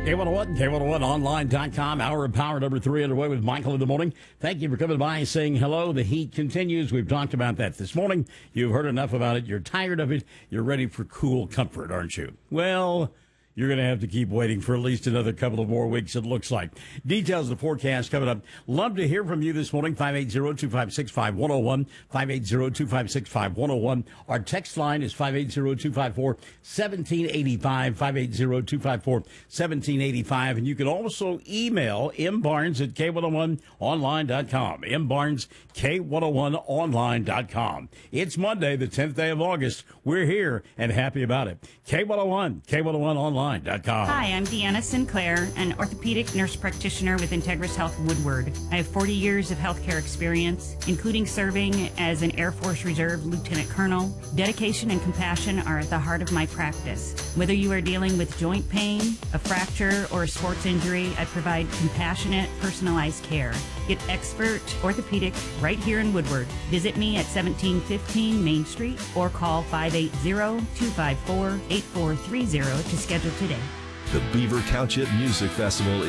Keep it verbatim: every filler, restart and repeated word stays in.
K one oh one, K one oh one online dot com, hour of power number three underway with Michael in the morning. Thank you for coming by and saying hello. The heat continues. We've talked about that this morning. You've heard enough about it. You're tired of it. You're ready for cool comfort, aren't you? Well, you're going to have to keep waiting for at least another couple of more weeks, it looks like. Details of the forecast coming up. Love to hear from you this morning. five eight zero, two five six, five one zero one. five eight zero, two five six, five one zero one. Our text line is five eight zero, two five four, one seven eight five. five eight zero, two five four, one seven eight five. And you can also email mbarnes at K one oh one online dot com. mbarnes, K one oh one online dot com. It's Monday, the tenth day of August. We're here and happy about it. K one oh one, K one oh one online dot com. Hi, I'm Deanna Sinclair, an orthopedic nurse practitioner with Integris Health Woodward. I have forty years of healthcare experience, including serving as an Air Force Reserve Lieutenant Colonel. Dedication and compassion are at the heart of my practice. Whether you are dealing with joint pain, a fracture, or a sports injury, I provide compassionate, personalized care. Get expert orthopedic right here in Woodward. Visit me at seventeen fifteen Main Street or call five eight zero, two five four, eight four three zero to schedule today. The Beaver Township Music Festival